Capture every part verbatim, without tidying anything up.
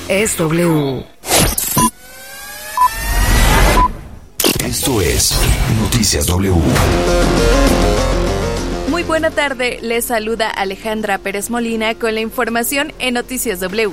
es W. Esto es Noticias W. Muy buena tarde, les saluda Alejandra Pérez Molina con la información en Noticias W.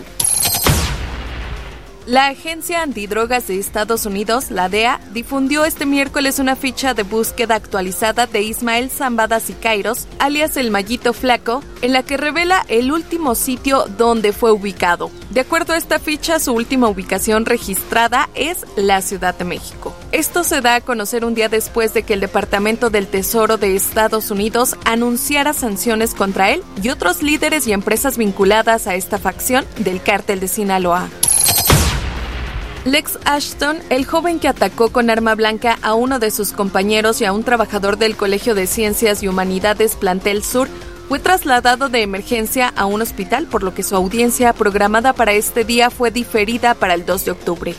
La Agencia Antidrogas de Estados Unidos, la D E A, difundió este miércoles una ficha de búsqueda actualizada de Ismael Zambada Siqueiros, alias el Mallito Flaco, en la que revela el último sitio donde fue ubicado. De acuerdo a esta ficha, su última ubicación registrada es la Ciudad de México. Esto se da a conocer un día después de que el Departamento del Tesoro de Estados Unidos anunciara sanciones contra él y otros líderes y empresas vinculadas a esta facción del cártel de Sinaloa. Lex Ashton, el joven que atacó con arma blanca a uno de sus compañeros y a un trabajador del Colegio de Ciencias y Humanidades Plantel Sur, fue trasladado de emergencia a un hospital, por lo que su audiencia programada para este día fue diferida para el dos de octubre.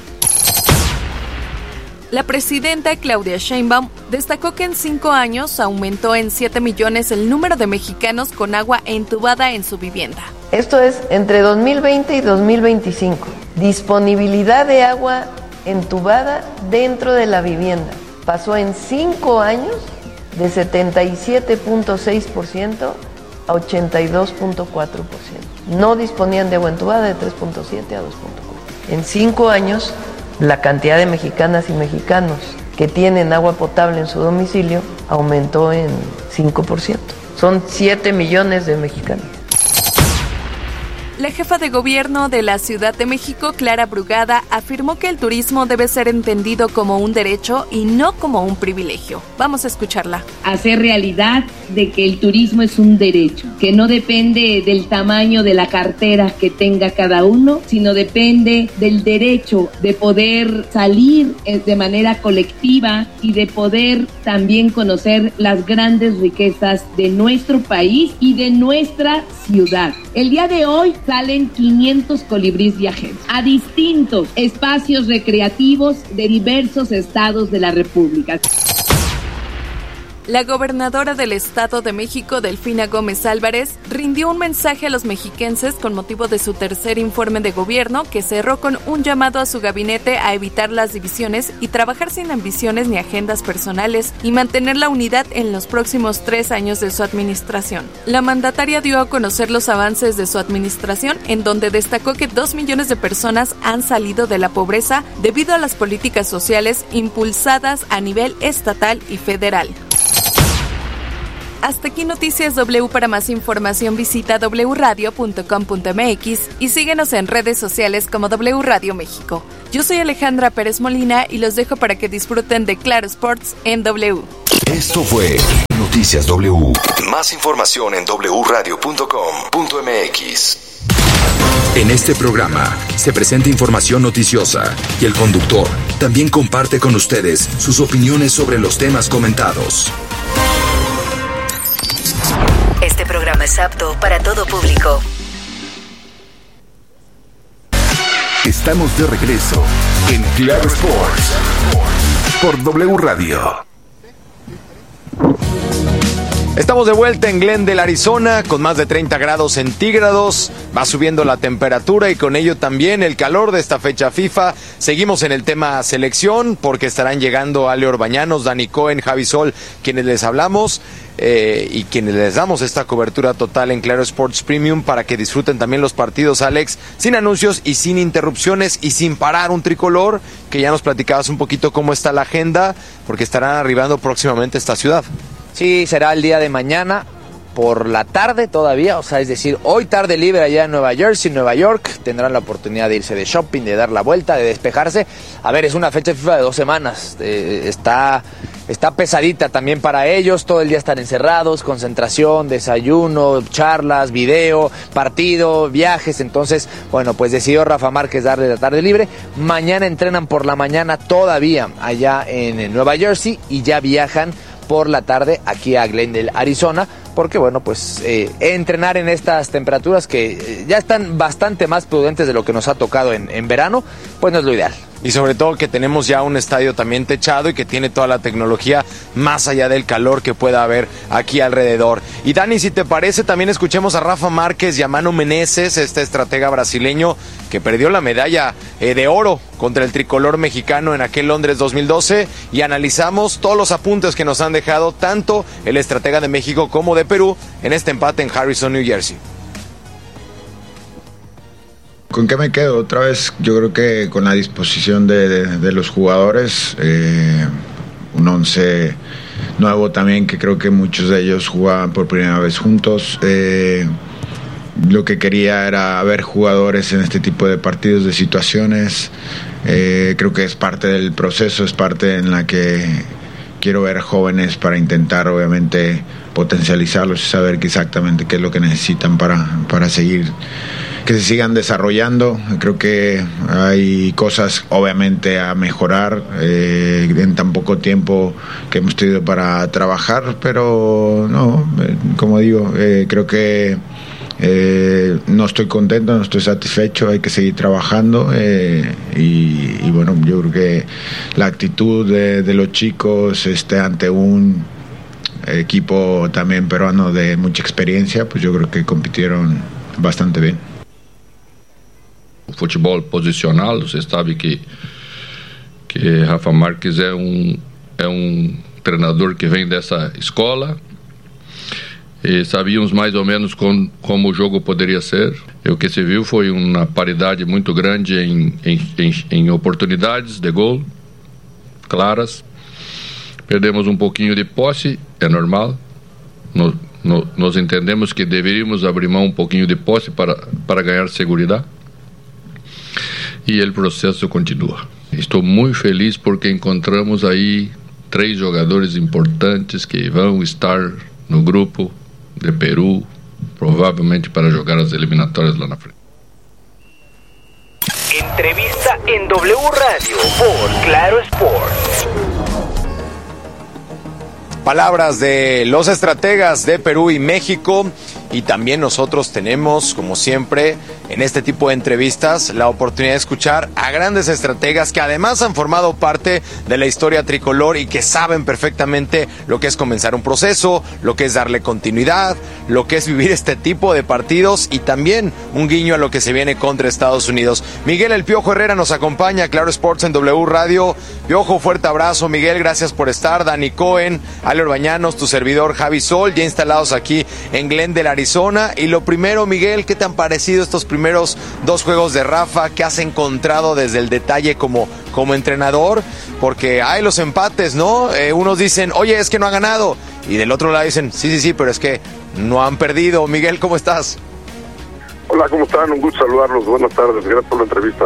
La presidenta Claudia Sheinbaum destacó que en cinco años aumentó en siete millones el número de mexicanos con agua entubada en su vivienda. Esto es entre dos mil veinte y dos mil veinticinco. Disponibilidad de agua entubada dentro de la vivienda. Pasó en cinco años de setenta y siete punto seis por ciento a ochenta y dos punto cuatro por ciento. No disponían de agua entubada de tres punto siete a dos punto cuatro. En cinco años, la cantidad de mexicanas y mexicanos que tienen agua potable en su domicilio aumentó en cinco por ciento. Son siete millones de mexicanos. La jefa de gobierno de la Ciudad de México, Clara Brugada, afirmó que el turismo debe ser entendido como un derecho y no como un privilegio. Vamos a escucharla. Hacer realidad de que el turismo es un derecho, que no depende del tamaño de la cartera que tenga cada uno, sino depende del derecho de poder salir de manera colectiva y de poder también conocer las grandes riquezas de nuestro país y de nuestra ciudad. El día de hoy salen quinientos colibríes viajeros a distintos espacios recreativos de diversos estados de la República. La gobernadora del Estado de México, Delfina Gómez Álvarez, rindió un mensaje a los mexiquenses con motivo de su tercer informe de gobierno, que cerró con un llamado a su gabinete a evitar las divisiones y trabajar sin ambiciones ni agendas personales y mantener la unidad en los próximos tres años de su administración. La mandataria dio a conocer los avances de su administración, en donde destacó que dos millones de personas han salido de la pobreza debido a las políticas sociales impulsadas a nivel estatal y federal. Hasta aquí Noticias W. Para más información visita doble u radio punto com punto m x y síguenos en redes sociales como W Radio México. Yo soy Alejandra Pérez Molina y los dejo para que disfruten de Claro Sports en W. Esto fue Noticias W. Más información en doble u radio punto com punto m x. En este programa se presenta información noticiosa y el conductor también comparte con ustedes sus opiniones sobre los temas comentados. Este programa es apto para todo público. Estamos de regreso en Claro Sports por W Radio. Estamos de vuelta en Glendale, Arizona, con más de treinta grados centígrados. Va subiendo la temperatura y con ello también el calor de esta fecha FIFA. Seguimos en el tema selección porque estarán llegando Ale Orbañanos, Dani Cohen, Javi Sol, quienes les hablamos eh, y quienes les damos esta cobertura total en Claro Sports Premium para que disfruten también los partidos, Alex, sin anuncios y sin interrupciones y sin parar un tricolor, que ya nos platicabas un poquito cómo está la agenda, porque estarán arribando próximamente a esta ciudad. Sí, será el día de mañana por la tarde todavía, o sea, es decir, hoy tarde libre allá en Nueva Jersey, Nueva York, tendrán la oportunidad de irse de shopping, de dar la vuelta, de despejarse. A ver, es una fecha FIFA de dos semanas, eh, está, está pesadita también para ellos, todo el día están encerrados, concentración, desayuno, charlas, video, partido, viajes. Entonces, bueno, pues decidió Rafa Márquez darle la tarde libre. Mañana entrenan por la mañana todavía allá en Nueva Jersey y ya viajan por la tarde aquí a Glendale, Arizona, porque bueno, pues eh, entrenar en estas temperaturas que eh, ya están bastante más prudentes de lo que nos ha tocado en, en verano, pues no es lo ideal. Y sobre todo que tenemos ya un estadio también techado y que tiene toda la tecnología más allá del calor que pueda haber aquí alrededor. Y Dani, si te parece, también escuchemos a Rafa Márquez y a Mano Menezes, este estratega brasileño que perdió la medalla eh, de oro contra el tricolor mexicano en aquel Londres dos mil doce, y analizamos todos los apuntes que nos han dejado tanto el estratega de México como de Perú en este empate en Harrison, New Jersey. ¿Con qué me quedo? Otra vez, yo creo que con la disposición de, de, de los jugadores, eh, un once nuevo también, que creo que muchos de ellos jugaban por primera vez juntos. Eh, lo que quería era ver jugadores en este tipo de partidos, de situaciones. Eh, creo que es parte del proceso, es parte en la que quiero ver jóvenes para intentar, obviamente, potencializarlos y saber que exactamente qué es lo que necesitan para, para seguir, que se sigan desarrollando. Creo que hay cosas obviamente a mejorar eh, en tan poco tiempo que hemos tenido para trabajar, pero no, eh, como digo, eh, creo que eh, no estoy contento, no estoy satisfecho, hay que seguir trabajando eh, y, y bueno, yo creo que la actitud de, de los chicos este, ante un equipo también peruano de mucha experiencia, pues yo creo que compitieron bastante bien. O futebol posicional, você sabe que que Rafa Márquez é um é um treinador que vem dessa escola e sabíamos mais ou menos com, como o jogo poderia ser. E o que se viu foi uma paridade muito grande em, em, em, em oportunidades de gol claras. Perdemos um pouquinho de posse, é normal. No, no, nós entendemos que deveríamos abrir mão um pouquinho de posse para, para ganhar segurança. E o processo continua. Estou muito feliz porque encontramos aí três jogadores importantes que vão estar no grupo de Peru, provavelmente para jogar as eliminatórias lá na frente. Entrevista en W Radio por Claro Sports. Palabras de los estrategas de Perú y México, y también nosotros tenemos, como siempre, en este tipo de entrevistas, la oportunidad de escuchar a grandes estrategas que además han formado parte de la historia tricolor y que saben perfectamente lo que es comenzar un proceso, lo que es darle continuidad, lo que es vivir este tipo de partidos y también un guiño a lo que se viene contra Estados Unidos. Miguel El Piojo Herrera nos acompaña, Claro Sports en W Radio. Piojo, fuerte abrazo. Miguel, gracias por estar. Dani Cohen, Ale Orbañanos, tu servidor Javi Sol, ya instalados aquí en Glendale, Arizona. Y lo primero, Miguel, ¿qué te han parecido estos primeros dos juegos de Rafa? ¿Qué has encontrado desde el detalle como, como entrenador? Porque hay los empates, ¿no? Eh, unos dicen, oye, es que no ha ganado. Y del otro lado dicen, sí, sí, sí, pero es que no han perdido. Miguel, ¿cómo estás? Hola, ¿cómo están? Un gusto saludarlos. Buenas tardes. Gracias por la entrevista.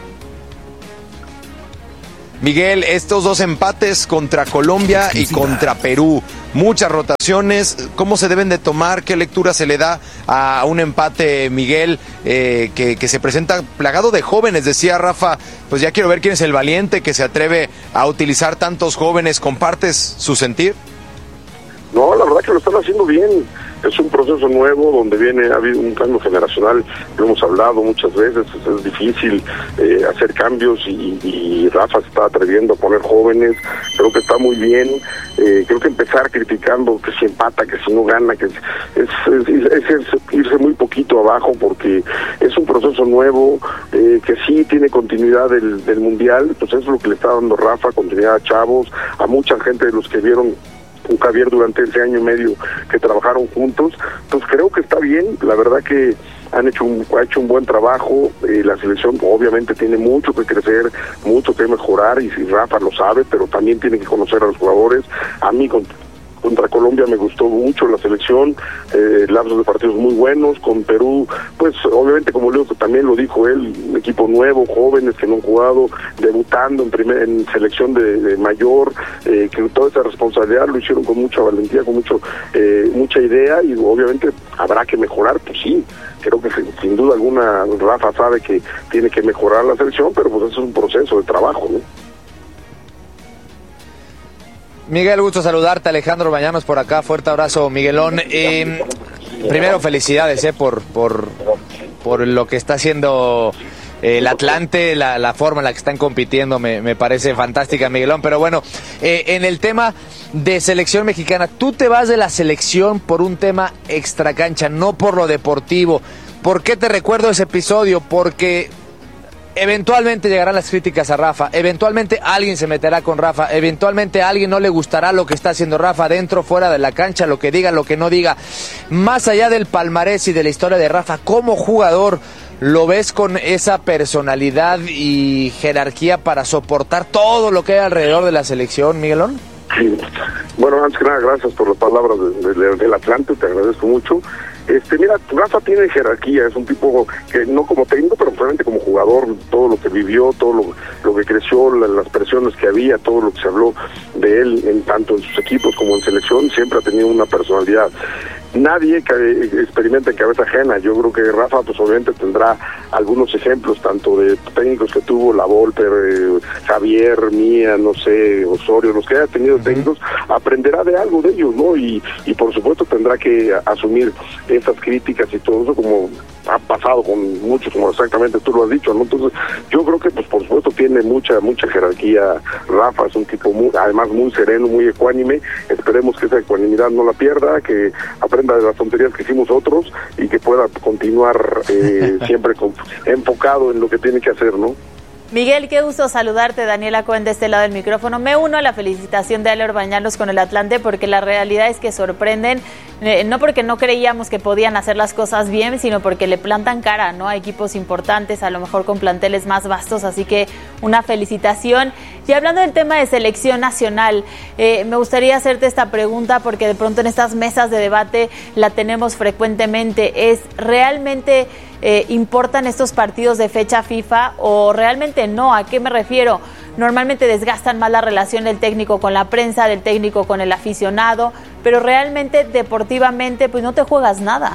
Miguel, estos dos empates contra Colombia y contra Perú, muchas rotaciones, ¿cómo se deben de tomar? ¿Qué lectura se le da a un empate, Miguel, eh, que, que se presenta plagado de jóvenes? Decía Rafa, pues ya quiero ver quién es el valiente que se atreve a utilizar tantos jóvenes. ¿Compartes su sentir? No, la verdad que lo están haciendo bien. Es un proceso nuevo donde viene, ha habido un cambio generacional, lo hemos hablado muchas veces, es, es difícil eh, hacer cambios y, y Rafa se está atreviendo a poner jóvenes, creo que está muy bien. Eh, creo que empezar criticando que si empata, que si no gana, que es, es, es, es, es irse muy poquito abajo porque es un proceso nuevo, eh, que sí tiene continuidad del, del Mundial, pues eso es lo que le está dando Rafa, continuidad a chavos, a mucha gente de los que vieron un Javier durante ese año y medio que trabajaron juntos. Entonces creo que está bien, la verdad que han hecho un, ha hecho un buen trabajo. Eh, la selección obviamente tiene mucho que crecer, mucho que mejorar, y si Rafa lo sabe, pero también tiene que conocer a los jugadores. A mí con contra Colombia me gustó mucho la selección, eh, lapsos de partidos muy buenos. Con Perú, pues obviamente, como Leo también lo dijo él, un equipo nuevo, jóvenes que no han jugado, debutando en primer, en selección de, de mayor, eh, que toda esa responsabilidad lo hicieron con mucha valentía, con mucho eh, mucha idea, y obviamente habrá que mejorar, pues sí. Creo que sin, sin duda alguna Rafa sabe que tiene que mejorar la selección, pero pues eso es un proceso de trabajo, ¿no? Miguel, gusto saludarte. Alejandro Orbañanos por acá, fuerte abrazo, Miguelón. Eh, primero, felicidades eh, por, por, por lo que está haciendo el Atlante, la, la forma en la que están compitiendo me, me parece fantástica, Miguelón. Pero bueno, eh, en el tema de selección mexicana, tú te vas de la selección por un tema extracancha, no por lo deportivo. ¿Por qué te recuerdo ese episodio? Porque eventualmente llegarán las críticas a Rafa, eventualmente alguien se meterá con Rafa, eventualmente a alguien no le gustará lo que está haciendo Rafa dentro, fuera de la cancha, lo que diga, lo que no diga. Más allá del palmarés y de la historia de Rafa, como jugador, ¿lo ves con esa personalidad y jerarquía para soportar todo lo que hay alrededor de la selección, Miguelón? Sí. Bueno, antes que nada, gracias por las palabras de, de, del Atlante, te agradezco mucho. Este, mira, Rafa tiene jerarquía, es un tipo que no como técnico, pero realmente como jugador, todo lo que vivió, todo lo, lo que creció, la, las presiones que había, todo lo que se habló de él, en tanto en sus equipos como en selección, siempre ha tenido una personalidad. Nadie que experimenta en cabeza ajena. Yo creo que Rafa pues obviamente tendrá algunos ejemplos, tanto de técnicos que tuvo, La Volpe, eh, Javier, Mía, no sé, Osorio, los que haya tenido técnicos, aprenderá de algo de ellos, ¿no? Y, y por supuesto tendrá que asumir esas críticas y todo eso, como ha pasado con muchos, como exactamente tú lo has dicho, ¿no? Entonces yo creo que pues por supuesto tiene mucha mucha jerarquía. Rafa es un tipo muy, además muy sereno, muy ecuánime. Esperemos que esa ecuanimidad no la pierda, que aprenda de las tonterías que hicimos otros y que pueda continuar eh, siempre con, enfocado en lo que tiene que hacer, ¿no? Miguel, qué gusto saludarte. Daniela Cohen de este lado del micrófono. Me uno a la felicitación de Ale Orbañanos con el Atlante, porque la realidad es que sorprenden, eh, no porque no creíamos que podían hacer las cosas bien, sino porque le plantan cara, ¿no?, a equipos importantes, a lo mejor con planteles más vastos, así que una felicitación. Y hablando del tema de selección nacional, eh, me gustaría hacerte esta pregunta, porque de pronto en estas mesas de debate la tenemos frecuentemente. ¿Es realmente eh, importan estos partidos de fecha FIFA o realmente no? ¿A qué me refiero? Normalmente desgastan más la relación del técnico con la prensa, del técnico con el aficionado, pero realmente deportivamente pues no te juegas nada.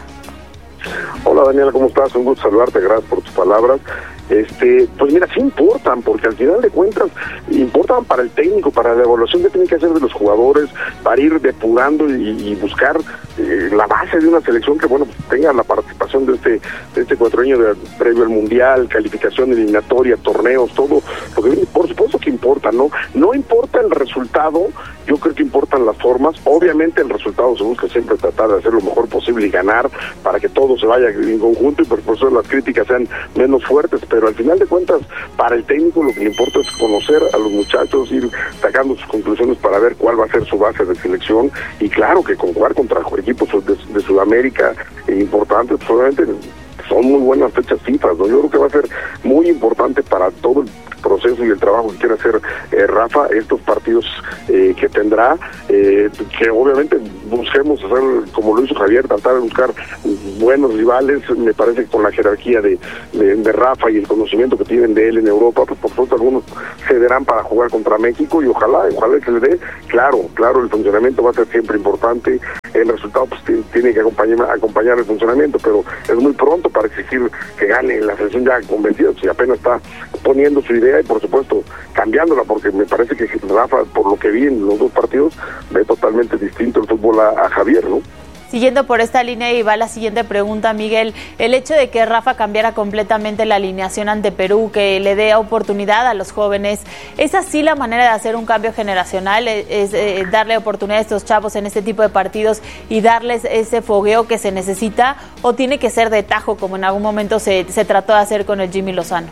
Hola Daniela, ¿cómo estás? Un gusto saludarte, gracias por tus palabras. Este, pues mira, sí importan, porque al final de cuentas importan para el técnico, para la evaluación que tiene que hacer de los jugadores, para ir depurando y, y buscar eh, la base de una selección que, bueno, pues tenga la participación de este de este cuatroaño de, previo al Mundial, calificación eliminatoria, torneos, todo, porque por supuesto que importa, ¿no? No importa el resultado, yo creo que importan las formas. Obviamente el resultado se busca siempre tratar de hacer lo mejor posible y ganar para que todo se vaya en conjunto y por eso las críticas sean menos fuertes, pero al final de cuentas para el técnico lo que le importa es conocer a los muchachos, ir sacando sus conclusiones para ver cuál va a ser su base de selección, y claro que con jugar contra equipos de, de Sudamérica eh, importantes, pues obviamente son muy buenas fechas FIFA, ¿no? Yo creo que va a ser muy importante para todo el proceso y el trabajo que quiere hacer eh, Rafa, estos partidos eh, que tendrá, eh, que obviamente busquemos hacer como lo hizo Javier, tratar de buscar buenos rivales. Me parece que con la jerarquía de, de, de Rafa y el conocimiento que tienen de él en Europa, pues por supuesto algunos cederán para jugar contra México y ojalá, ojalá que le dé. Claro, claro, el funcionamiento va a ser siempre importante, el resultado pues t- tiene que acompañar, acompañar el funcionamiento, pero es muy pronto para exigir que gane la selección ya convencida, si apenas está poniendo su idea y por supuesto cambiándola, porque me parece que Rafa, por lo que vi en los dos partidos, ve totalmente distinto el fútbol a, a Javier, ¿no? Siguiendo por esta línea y va la siguiente pregunta, Miguel, el hecho de que Rafa cambiara completamente la alineación ante Perú, que le dé oportunidad a los jóvenes, ¿es así la manera de hacer un cambio generacional? ¿Es, es eh, darle oportunidad a estos chavos en este tipo de partidos y darles ese fogueo que se necesita, o tiene que ser de tajo como en algún momento se, se trató de hacer con el Jimmy Lozano?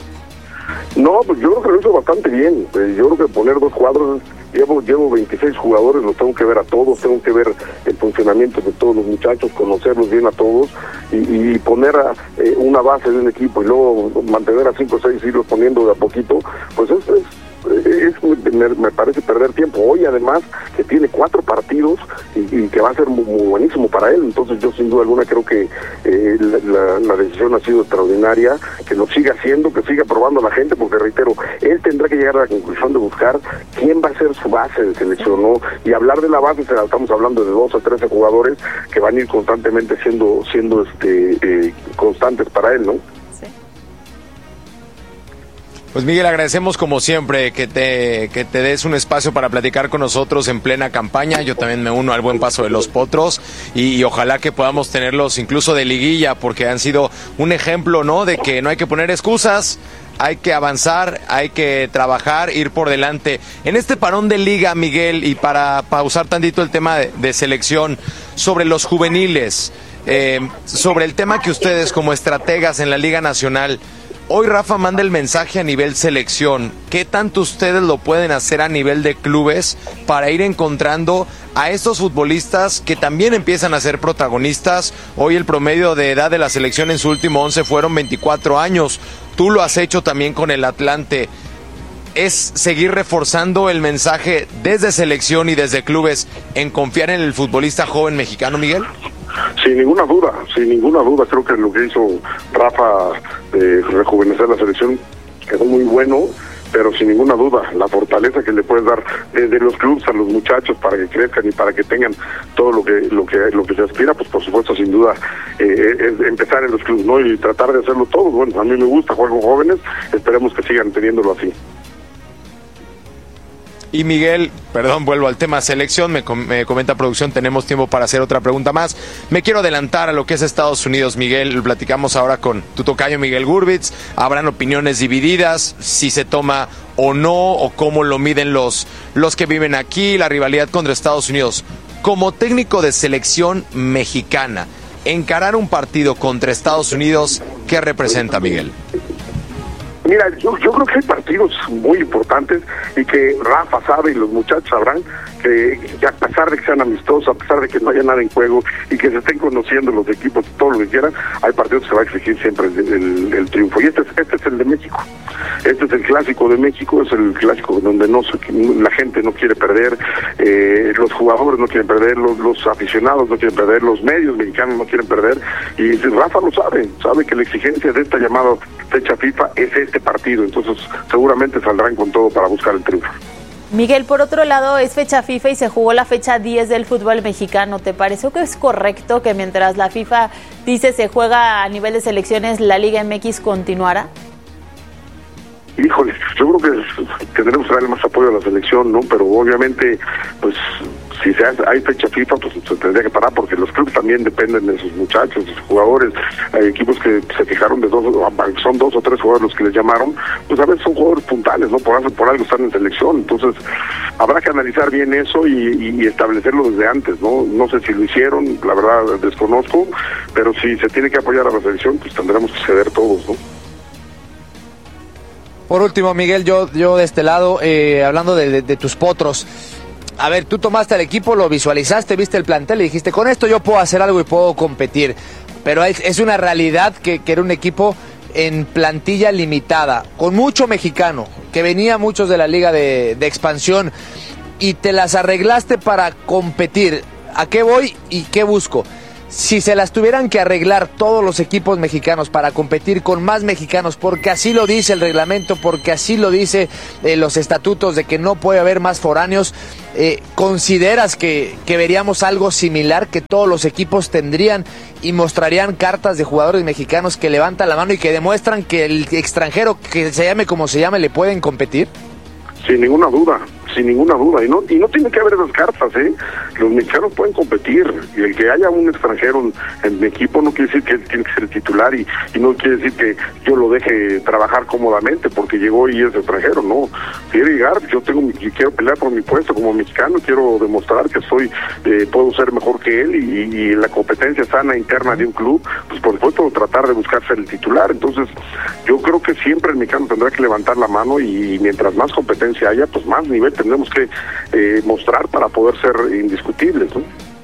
No, pues yo creo que lo hizo bastante bien. Yo creo que poner dos cuadros, llevo llevo veintiséis jugadores, los tengo que ver a todos, tengo que ver el funcionamiento de todos los muchachos, conocerlos bien a todos y, y poner a, eh, una base de un equipo y luego mantener a cinco o seis y irlos poniendo de a poquito, pues es, es Es, me, me parece perder tiempo. Hoy además que tiene cuatro partidos y, y que va a ser muy, muy buenísimo para él, entonces yo sin duda alguna creo que eh, la, la, la decisión ha sido extraordinaria, que lo siga haciendo, que siga probando a la gente, porque reitero, él tendrá que llegar a la conclusión de buscar quién va a ser su base de selección, ¿no? Y hablar de la base, estamos hablando de dos a trece jugadores que van a ir constantemente siendo siendo este eh, constantes para él, ¿no? Pues Miguel, agradecemos como siempre que te que te des un espacio para platicar con nosotros en plena campaña. Yo también me uno al buen paso de los Potros y, y ojalá que podamos tenerlos incluso de liguilla, porque han sido un ejemplo, ¿no?, de que no hay que poner excusas. hay que avanzar, hay que trabajar, ir por delante. En este parón de liga, Miguel, y para pausar tantito el tema de, de selección, sobre los juveniles, eh, sobre el tema que ustedes como estrategas en la Liga Nacional, hoy Rafa manda el mensaje a nivel selección. ¿Qué tanto ustedes lo pueden hacer a nivel de clubes para ir encontrando a estos futbolistas que también empiezan a ser protagonistas? Hoy el promedio de edad de la selección en su último once fueron veinticuatro años. Tú lo has hecho también con el Atlante. ¿Es seguir reforzando el mensaje desde selección y desde clubes en confiar en el futbolista joven mexicano, Miguel? Sin ninguna duda, sin ninguna duda, creo que lo que hizo Rafa de rejuvenecer la selección quedó muy bueno, pero sin ninguna duda, la fortaleza que le puedes dar desde los clubes a los muchachos para que crezcan y para que tengan todo lo que lo que lo que se aspira, pues por supuesto, sin duda, eh, es empezar en los clubes, ¿no? Y tratar de hacerlo todo. Bueno, a mí me gusta jugar con jóvenes, esperemos que sigan teniéndolo así. Y Miguel, perdón, vuelvo al tema selección, me, com- me comenta producción, tenemos tiempo para hacer otra pregunta más. Me quiero adelantar a lo que es Estados Unidos, Miguel, lo platicamos ahora con tu tocayo Miguel Gurbitz, habrán opiniones divididas, si se toma o no, o cómo lo miden los, los que viven aquí, la rivalidad contra Estados Unidos. Como técnico de selección mexicana, encarar un partido contra Estados Unidos, ¿qué representa, Miguel? Mira, yo, yo creo que hay partidos muy importantes y que Rafa sabe y los muchachos sabrán que, que a pesar de que sean amistosos, a pesar de que no haya nada en juego y que se estén conociendo los equipos, todo lo que quieran, hay partidos que se va a exigir siempre el, el, el triunfo. Y este es, este es el de México. Este es el clásico de México, es el clásico donde no la gente no quiere perder, eh, los jugadores no quieren perder, los, los aficionados no quieren perder, los medios mexicanos no quieren perder. Y Rafa lo sabe, sabe que la exigencia de esta llamada fecha FIFA es este partido, entonces seguramente saldrán con todo para buscar el triunfo. Miguel, por otro lado, es fecha FIFA y se jugó la fecha diez del fútbol mexicano. ¿Te pareció que es correcto que mientras la FIFA dice se juega a nivel de selecciones, la Liga M X continuara? Híjole, yo creo que tendremos que darle más apoyo a la selección, ¿no? Pero obviamente, pues, si se hace, hay fecha FIFA, pues se tendría que parar, porque los clubes también dependen de sus muchachos, de sus jugadores. Hay equipos que se fijaron de dos, son dos o tres jugadores los que les llamaron, pues a veces son jugadores puntales, ¿no? Por, por algo están en selección. Entonces, habrá que analizar bien eso y, y establecerlo desde antes, ¿no? No sé si lo hicieron, la verdad desconozco, pero si se tiene que apoyar a la selección, pues tendremos que ceder todos, ¿no? Por último, Miguel, yo, yo de este lado, eh, hablando de, de, de tus potros, a ver, tú tomaste al equipo, lo visualizaste, viste el plantel y dijiste, con esto yo puedo hacer algo y puedo competir, pero es, es una realidad que, que era un equipo en plantilla limitada, con mucho mexicano, que venía muchos de la liga de, de expansión, y te las arreglaste para competir. ¿A qué voy y qué busco? Si se las tuvieran que arreglar todos los equipos mexicanos para competir con más mexicanos, porque así lo dice el reglamento, porque así lo dice eh, los estatutos de que no puede haber más foráneos, eh, ¿consideras que, que veríamos algo similar, que todos los equipos tendrían y mostrarían cartas de jugadores mexicanos que levantan la mano y que demuestran que el extranjero, que se llame como se llame, le pueden competir? Sin ninguna duda, sin ninguna duda, y no y no tiene que haber esas cartas, ¿eh? Los mexicanos pueden competir, y el que haya un extranjero en, en mi equipo no quiere decir que él tiene que ser el titular, y, y no quiere decir que yo lo deje trabajar cómodamente porque llegó y es extranjero, no. Quiere llegar, yo tengo yo quiero pelear por mi puesto como mexicano, quiero demostrar que soy, eh, puedo ser mejor que él, y, y la competencia sana interna de un club, pues por supuesto tratar de buscar ser el titular. Entonces yo creo que siempre el mexicano tendrá que levantar la mano, y mientras más competencia haya, pues más nivel tendremos que eh, mostrar para poder ser indiscutibles, ¿no?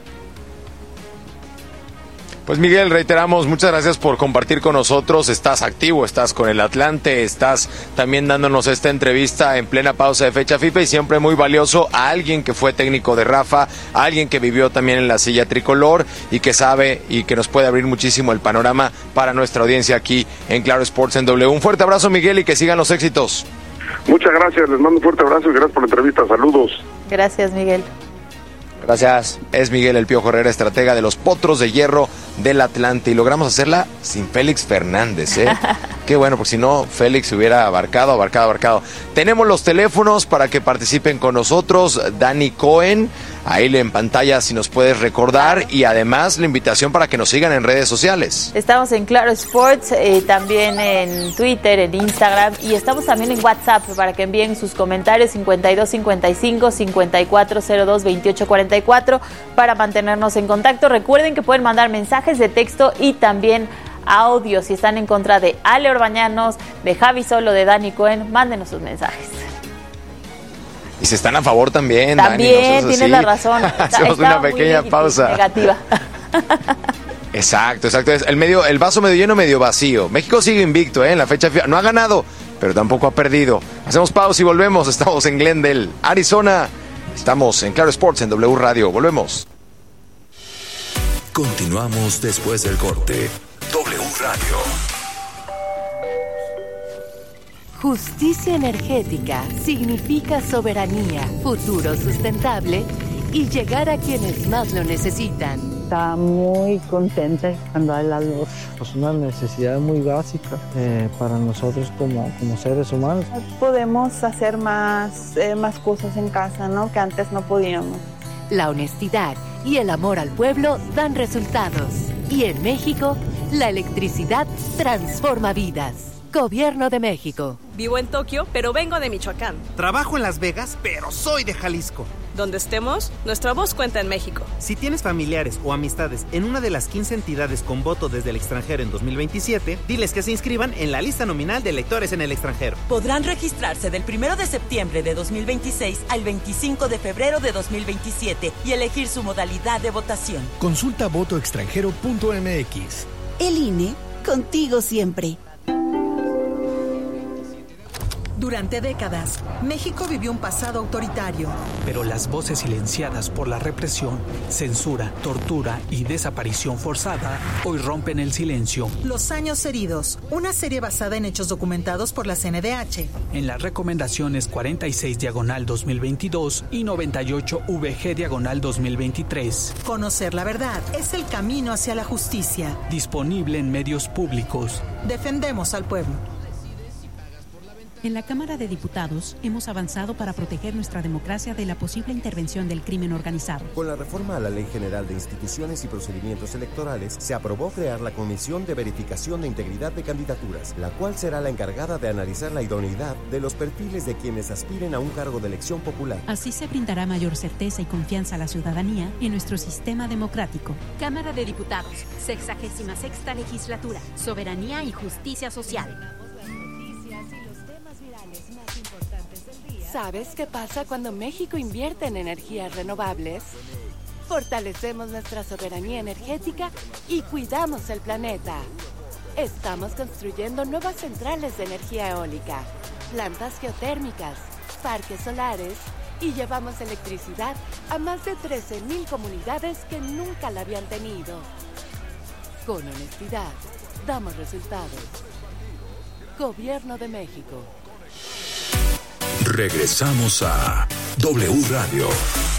Pues Miguel, reiteramos, muchas gracias por compartir con nosotros. Estás activo, estás con el Atlante, estás también dándonos esta entrevista en plena pausa de fecha FIFA, y siempre muy valioso a alguien que fue técnico de Rafa, a alguien que vivió también en la silla tricolor y que sabe y que nos puede abrir muchísimo el panorama para nuestra audiencia aquí en Claro Sports en W. Un fuerte abrazo, Miguel, y que sigan los éxitos. Muchas gracias, les mando un fuerte abrazo y gracias por la entrevista. Saludos. Gracias, Miguel. Gracias. Es Miguel El Piojo Herrera, estratega de los Potros de Hierro del Atlante, y logramos hacerla sin Félix Fernández, ¿eh? Qué bueno, porque si no, Félix hubiera abarcado, abarcado, abarcado. Tenemos los teléfonos para que participen con nosotros. Dani Cohen, ahí en pantalla si nos puedes recordar. Y además la invitación para que nos sigan en redes sociales. Estamos en Claro Sports, eh, también en Twitter, en Instagram. Y estamos también en WhatsApp para que envíen sus comentarios cincuenta y dos cincuenta y cinco, cincuenta y cuatro cero dos, veintiocho cuarenta y cuatro para mantenernos en contacto. Recuerden que pueden mandar mensajes de texto y también audio. Si están en contra de Ale Orbañanos, de Javi Solo, de Dani Cohen, mándenos sus mensajes. Y si están a favor también, También, Dani, no tienes la razón. Hacemos Está una pequeña pausa. Negativa. Exacto, exacto. El, medio, el vaso medio lleno, medio vacío. México sigue invicto, ¿eh? En la fecha FIFA. No ha ganado, pero tampoco ha perdido. Hacemos pausa y volvemos. Estamos en Glendale, Arizona. Estamos en Claro Sports, en W Radio. Volvemos. Continuamos después del corte. W Radio. Justicia energética significa soberanía, futuro sustentable y llegar a quienes más lo necesitan. Está muy contenta cuando hay la luz. Es una necesidad muy básica eh, para nosotros como, como seres humanos. Podemos hacer más, eh, más cosas en casa, ¿no? Que antes no podíamos. La honestidad y el amor al pueblo dan resultados. Y en México, la electricidad transforma vidas. Gobierno de México. Vivo en Tokio, pero vengo de Michoacán. Trabajo en Las Vegas, pero soy de Jalisco. Donde estemos, nuestra voz cuenta en México. Si tienes familiares o amistades en una de las quince entidades con voto desde el extranjero en dos mil veintisiete, diles que se inscriban en la lista nominal de electores en el extranjero. Podrán registrarse del primero de septiembre de dos mil veintiséis al veinticinco de febrero de dos mil veintisiete y elegir su modalidad de votación. Consulta voto extranjero punto m x. El I N E, contigo siempre. Durante décadas, México vivió un pasado autoritario. Pero las voces silenciadas por la represión, censura, tortura y desaparición forzada hoy rompen el silencio. Los años heridos, una serie basada en hechos documentados por la C N D H. En las recomendaciones cuarenta y seis diagonal dos mil veintidós y noventa y ocho V G diagonal dos mil veintitrés. Conocer la verdad es el camino hacia la justicia. Disponible en medios públicos. Defendemos al pueblo. En la Cámara de Diputados hemos avanzado para proteger nuestra democracia de la posible intervención del crimen organizado. Con la reforma a la Ley General de Instituciones y Procedimientos Electorales, se aprobó crear la Comisión de Verificación de Integridad de Candidaturas, la cual será la encargada de analizar la idoneidad de los perfiles de quienes aspiren a un cargo de elección popular. Así se brindará mayor certeza y confianza a la ciudadanía en nuestro sistema democrático. Cámara de Diputados, sexagésima sexta legislatura, soberanía y justicia social. ¿Sabes qué pasa cuando México invierte en energías renovables? Fortalecemos nuestra soberanía energética y cuidamos el planeta. Estamos construyendo nuevas centrales de energía eólica, plantas geotérmicas, parques solares y llevamos electricidad a más de trece mil comunidades que nunca la habían tenido. Con honestidad, damos resultados. Gobierno de México. Regresamos a W Radio.